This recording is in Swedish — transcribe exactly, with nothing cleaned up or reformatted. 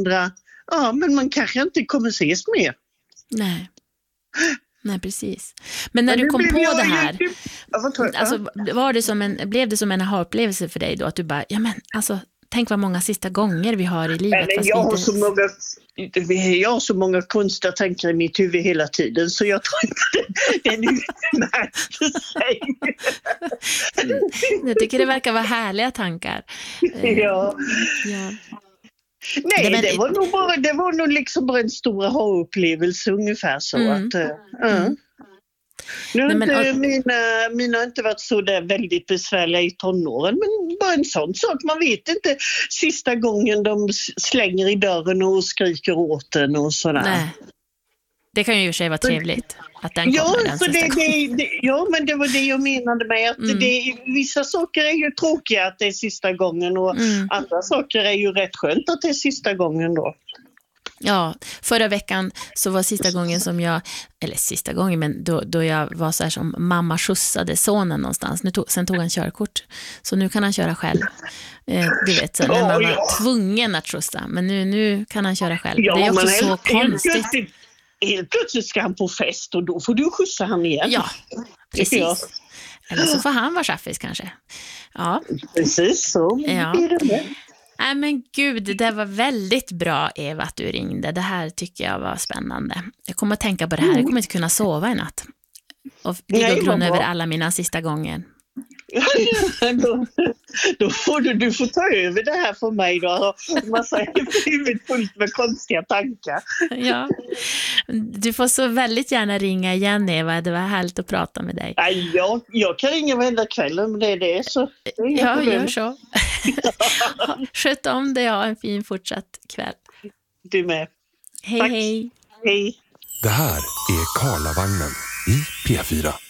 varandra. Ja, men man kanske inte kommer ses mer. Nej. Nej, precis. Men när Men du kom på jag, det här, jag, jag, jag, alltså, var det som en, blev det som en aha-upplevelse för dig då? Att du bara, ja men alltså, tänk vad många sista gånger vi har i livet. Eller, fast jag, inte... har så många, jag har så många konstiga tankar i mitt huvud hela tiden, så jag tror inte det, den utmärkte sig. Jag tycker det verkar vara härliga tankar. Ja. Ja. Nej, det, det var nog bara, det var nog liksom bara en stor aha-upplevelse ungefär så. Mm. Att, uh, mm. Nu har Nej, men, inte, och... mina, mina har inte varit så där väldigt besvärliga i tonåren, men bara en sån sak. Man vet inte sista gången de slänger i dörren och skriker åt den och sådär. Nej. Det kan ju i och för sig vara trevligt att den ja, kommer den för sista det, det, det, ja, men det var det jag menade med att mm. det, vissa saker är ju tråkiga att det är sista gången och mm. andra saker är ju rätt skönt att det är sista gången då. Ja, förra veckan så var sista gången som jag, eller sista gången, men då, då jag var så här som mamma skjutsade sonen någonstans. Nu tog, sen tog han körkort, så nu kan han köra själv. Eh, du vet, så när man var tvungen att skjutsa, men nu, nu kan han köra själv. Ja, det är också helt, så konstigt. Helt plötsligt, helt plötsligt ska han på fest och då får du skjutsa han igen. Ja, precis. Eller så får han vara chaffis kanske. Ja. Precis så. Ja. Nej men gud, det var väldigt bra Eva att du ringde. Det här tycker jag var spännande. Jag kommer att tänka på det här. Jag kommer inte kunna sova i natt. Och ligga och grunna över alla mina sista gånger. då, då får du, du får ta över det här för mig då. Massa huvudet fullt med konstiga tankar. Ja. Du får så väldigt gärna ringa igen Eva. Det var härligt att prata med dig. Nej, jag, jag kan ringa varenda kväll om det är det. Så det är ja, problem. Gör så. Sköt om dig och ha en fin fortsatt kväll. Du med. Hej, Tack. hej. Hej. Det här är Karlavagnen i P fyra.